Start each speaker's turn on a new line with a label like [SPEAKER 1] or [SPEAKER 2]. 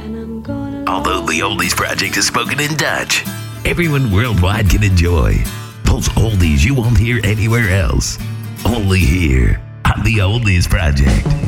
[SPEAKER 1] Although the Oldies Project is spoken in Dutch, everyone worldwide can enjoy those oldies you won't hear anywhere else. Only here on the Oldies Project.